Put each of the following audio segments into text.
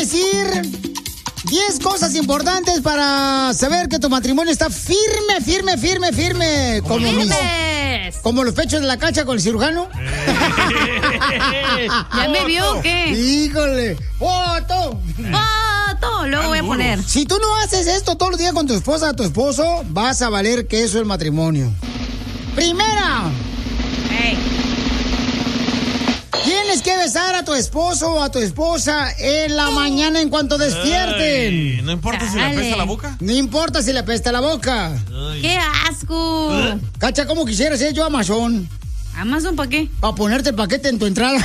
decir 10 cosas importantes para saber que tu matrimonio está firme. Como los pechos de la cacha con el cirujano. ¿Ya me vio o qué? Híjole. ¡Foto! Luego voy a poner. Si tú no haces esto todos los días con tu esposa o tu esposo, vas a valer queso el matrimonio. Primera. Tienes que besar a tu esposo o a tu esposa en la mañana en cuanto despierten. ¿No importa si le apesta la boca? No importa si le apesta la boca. ¡Qué asco! Cacha, ¿cómo quisiera ser yo Amazon? ¿Amazon para qué? Para ponerte el paquete en tu entrada.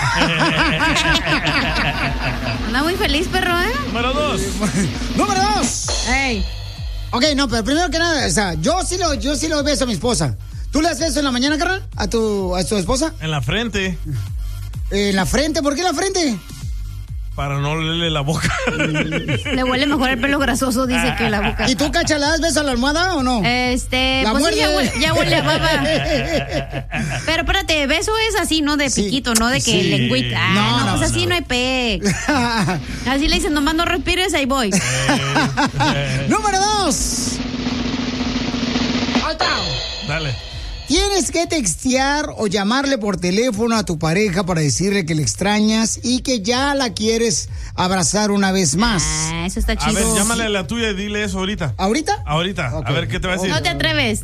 Anda muy feliz, perro, ¿eh? Número 2. Número 2. ¡Ey! Ok, no, pero primero que nada, o sea, yo sí lo beso a mi esposa. ¿Tú le das beso en la mañana, carnal? ¿A tu esposa? En la frente. ¿En la frente? ¿Por qué en la frente? Para no olerle la boca. Le huele mejor el pelo grasoso, dice, que la boca. ¿Y tú, Cacha, le das beso a la almohada o no? La pues muerde. Ya huele a baba. Pero espérate, beso es así, ¿no? De piquito, no de que lengüita. No, pues así no hay pec. Así le dicen, nomás no respires, ahí voy. Número 2. Dale. Tienes que textear o llamarle por teléfono a tu pareja para decirle que le extrañas y que ya la quieres abrazar una vez más. Eso está chido. A ver, llámale a la tuya y dile eso ahorita. ¿Ahorita? Ahorita. Okay. A ver qué te va a decir. No te atreves.